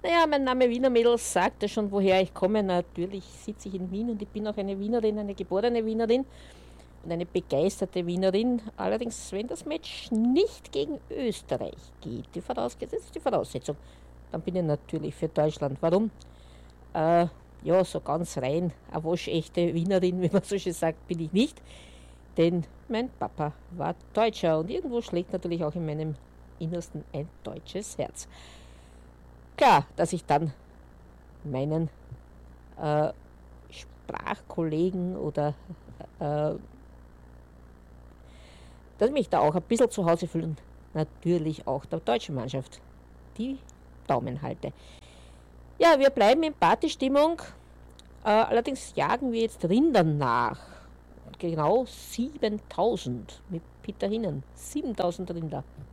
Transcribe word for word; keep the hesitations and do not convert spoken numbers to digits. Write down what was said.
Naja, mein Name Wiener Mädels sagte schon, woher ich komme. Natürlich sitze ich in Wien und ich bin auch eine Wienerin, eine geborene Wienerin und eine begeisterte Wienerin. Allerdings, wenn das Match nicht gegen Österreich geht, die vorausgesetzt die Voraussetzung, dann bin ich natürlich für Deutschland. Warum? Äh, ja, so ganz rein, eine waschechte Wienerin, wie man so schön sagt, bin ich nicht. Denn mein Papa war Deutscher und irgendwo schlägt natürlich auch in meinem Innersten ein deutsches Herz. Klar, dass ich dann meinen äh, Sprachkollegen oder äh, dass ich mich da auch ein bisschen zu Hause fühlen, natürlich auch der deutschen Mannschaft die Daumen halte. Ja, wir bleiben in Partystimmung, äh, allerdings jagen wir jetzt Rindern nach. Genau siebentausend mit Peter Hinnen. siebentausend Rinder.